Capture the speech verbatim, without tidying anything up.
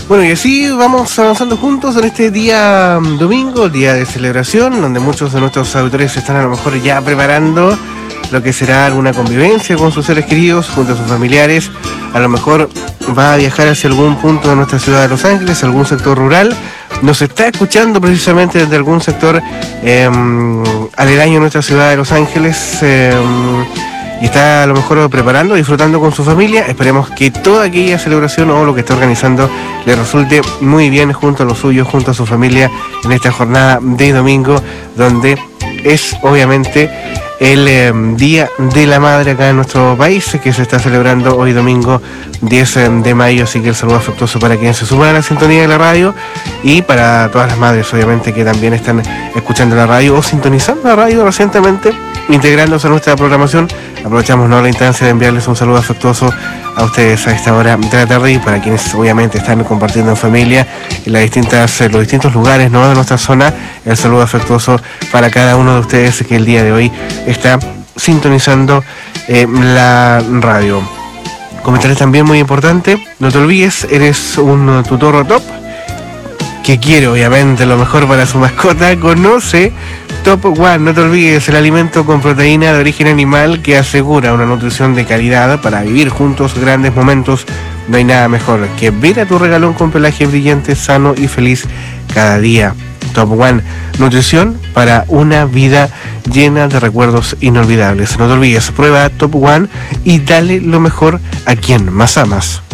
Bueno, y así vamos avanzando juntos en este día um, domingo, día de celebración, donde muchos de nuestros auditores están a lo mejor ya preparando lo que será alguna convivencia con sus seres queridos, junto a sus familiares. A lo mejor va a viajar hacia algún punto de nuestra ciudad de Los Ángeles, algún sector rural. Nos está escuchando precisamente desde algún sector eh, aledaño a nuestra ciudad de Los Ángeles. Eh, y está a lo mejor preparando, disfrutando con su familia. Esperemos que toda aquella celebración o lo que está organizando le resulte muy bien junto a los suyos, junto a su familia en esta jornada de domingo, donde es obviamente el eh, Día de la Madre acá en nuestro país, que se está celebrando hoy domingo diez de mayo, así que el saludo afectuoso para quienes se suman a la sintonía de la radio y para todas las madres obviamente que también están escuchando la radio o sintonizando la radio recientemente, integrándose a nuestra programación. Aprovechamos ¿no? la instancia de enviarles un saludo afectuoso a ustedes a esta hora de la tarde y para quienes obviamente están compartiendo en familia en las distintas, en los distintos lugares ¿no? de nuestra zona, el saludo afectuoso para cada uno de ustedes que el día de hoy está sintonizando eh, la radio. Comentarles también muy importante, no te olvides, eres un tutor top que quiere obviamente lo mejor para su mascota, conoce Top One, no te olvides, el alimento con proteína de origen animal que asegura una nutrición de calidad para vivir juntos grandes momentos. No hay nada mejor que ver a tu regalón con pelaje brillante, sano y feliz cada día. Top One, nutrición para una vida llena de recuerdos inolvidables. No te olvides, prueba Top One y dale lo mejor a quien más amas.